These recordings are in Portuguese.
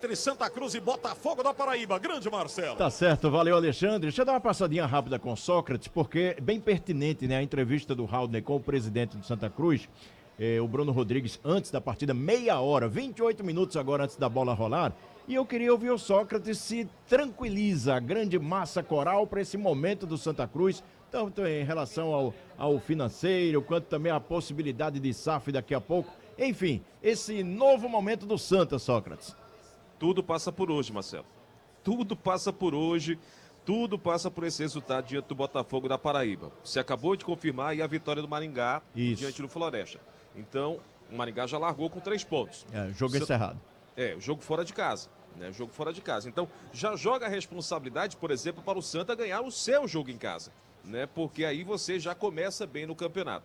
entre Santa Cruz e Botafogo da Paraíba. Grande Marcelo. Tá certo, valeu, Alexandre. Deixa eu dar uma passadinha rápida com Sócrates, porque é bem pertinente, né, a entrevista do Haldner com o presidente do Santa Cruz, o Bruno Rodrigues, antes da partida, meia hora, 28 minutos agora antes da bola rolar. E eu queria ouvir o Sócrates se tranquiliza a grande massa coral para esse momento do Santa Cruz, tanto em relação ao financeiro, quanto também a possibilidade de SAF daqui a pouco. Enfim, esse novo momento do Santa, Sócrates. Tudo passa por hoje, Marcelo. Tudo passa por hoje, tudo passa por esse resultado diante do Botafogo da Paraíba. Você acabou de confirmar aí a vitória do Maringá diante do Floresta. Então, o Maringá já largou com 3 pontos. Jogo encerrado. O jogo fora de casa. Né? Jogo fora de casa. Então, já joga a responsabilidade, por exemplo, para o Santa ganhar o seu jogo em casa. Né? Porque aí você já começa bem no campeonato.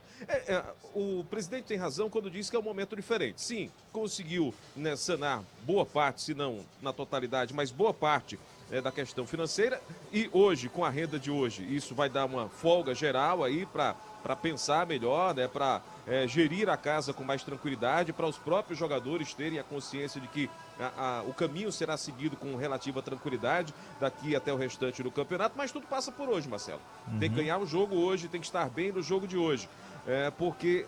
O presidente tem razão quando diz que é um momento diferente. Sim, conseguiu, né, sanar boa parte, se não na totalidade, mas boa parte da questão financeira. E hoje, com a renda de hoje, isso vai dar uma folga geral aí para pensar melhor, né, para gerir a casa com mais tranquilidade, para os próprios jogadores terem a consciência de que o caminho será seguido com relativa tranquilidade daqui até o restante do campeonato, mas tudo passa por hoje, Marcelo. Tem que ganhar o jogo hoje, tem que estar bem no jogo de hoje, porque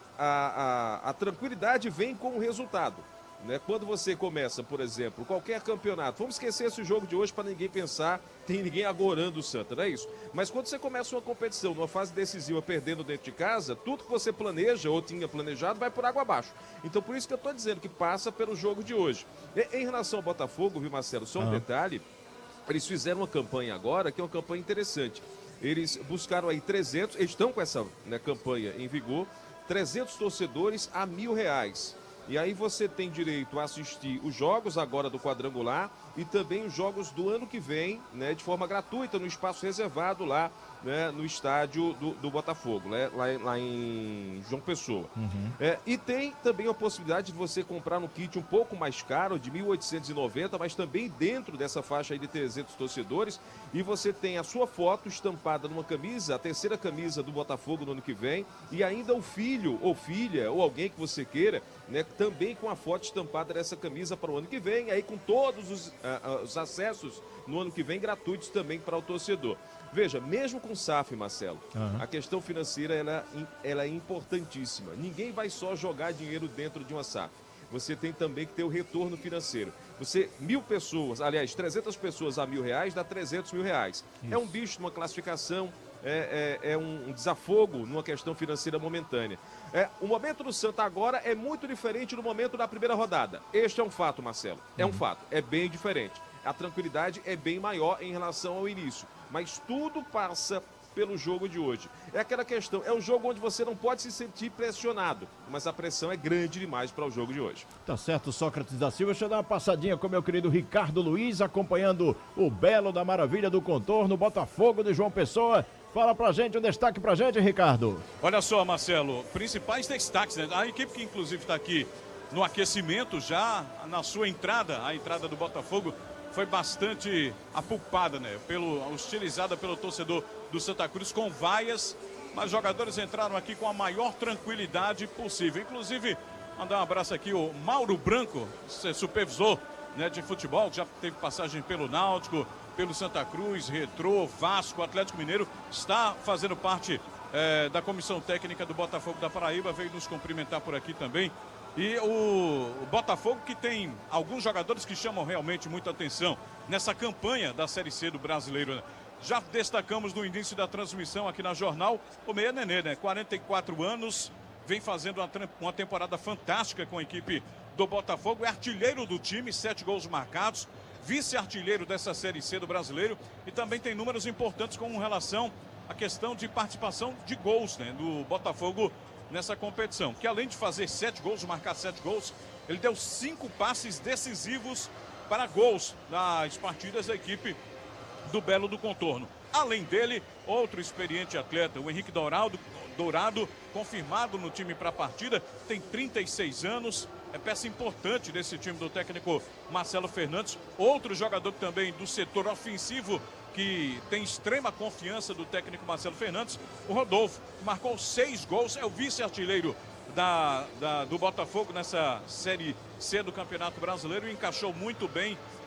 a tranquilidade vem com o resultado. Né? Quando você começa, por exemplo, qualquer campeonato, vamos esquecer esse jogo de hoje para ninguém pensar, tem ninguém agorando o Santa, não é isso? Mas quando você começa uma competição, numa fase decisiva, perdendo dentro de casa, tudo que você planeja ou tinha planejado vai por água abaixo. Então por isso que eu estou dizendo que passa pelo jogo de hoje. Em relação ao Botafogo, viu, Marcelo, só um detalhe, eles fizeram uma campanha agora, que é uma campanha interessante. Eles buscaram aí 300, eles estão com essa, né, campanha em vigor, 300 torcedores a R$1.000. E aí você tem direito a assistir os jogos agora do quadrangular e também os jogos do ano que vem, né, de forma gratuita, no espaço reservado lá, né, no estádio do Botafogo, né, lá em João Pessoa. E tem também a possibilidade de você comprar um kit um pouco mais caro, de R$1.890, mas também dentro dessa faixa aí de 300 torcedores, e você tem a sua foto estampada numa camisa, a terceira camisa do Botafogo no ano que vem, e ainda o filho ou filha, ou alguém que você queira, né, também com a foto estampada dessa camisa para o ano que vem, aí com todos os acessos no ano que vem gratuitos também para o torcedor. Veja, mesmo com SAF, Marcelo, a questão financeira ela é importantíssima. Ninguém vai só jogar dinheiro dentro de uma SAF. Você tem também que ter o retorno financeiro. 1.000 pessoas, aliás, 300 pessoas a R$1.000 dá R$300.000. Isso. É um bicho numa classificação, é um desafogo numa questão financeira momentânea. O momento do Santa agora é muito diferente do momento da primeira rodada. Este é um fato, Marcelo. É um fato. É bem diferente. A tranquilidade é bem maior em relação ao início. Mas tudo passa pelo jogo de hoje. É aquela questão, é um jogo onde você não pode se sentir pressionado, mas a pressão é grande demais para o jogo de hoje. Tá certo, Sócrates da Silva. Deixa eu dar uma passadinha com meu querido Ricardo Luiz, acompanhando o belo da maravilha do contorno, Botafogo de João Pessoa. Fala pra gente, um destaque pra gente, Ricardo. Olha só, Marcelo, principais destaques, né? A equipe que inclusive está aqui no aquecimento, já na sua entrada, a entrada do Botafogo, foi bastante apulpada, né? Hostilizada pelo torcedor do Santa Cruz com vaias, mas os jogadores entraram aqui com a maior tranquilidade possível. Inclusive, mandar um abraço aqui ao Mauro Branco, supervisor, né, de futebol, que já teve passagem pelo Náutico, pelo Santa Cruz, Retrô, Vasco, Atlético Mineiro, está fazendo parte da comissão técnica do Botafogo da Paraíba, veio nos cumprimentar por aqui também. E o Botafogo que tem alguns jogadores que chamam realmente muita atenção nessa campanha da Série C do Brasileiro, né? Já destacamos no início da transmissão aqui na Jornal, o Meia Nenê, né? 44 anos, vem fazendo uma temporada fantástica com a equipe do Botafogo, é artilheiro do time, 7 gols marcados, vice-artilheiro dessa Série C do Brasileiro e também tem números importantes com relação à questão de participação de gols, né, do Botafogo nessa competição, que além de fazer 7 gols, marcar 7 gols, ele deu 5 passes decisivos para gols nas partidas da equipe do Belo do Contorno. Além dele, outro experiente atleta, o Henrique Dourado, confirmado no time para a partida, tem 36 anos, é peça importante desse time do técnico Marcelo Fernandes. Outro jogador também do setor ofensivo que tem extrema confiança do técnico Marcelo Fernandes, o Rodolfo, marcou 6 gols, é o vice-artilheiro do Botafogo nessa Série C do Campeonato Brasileiro e encaixou muito bem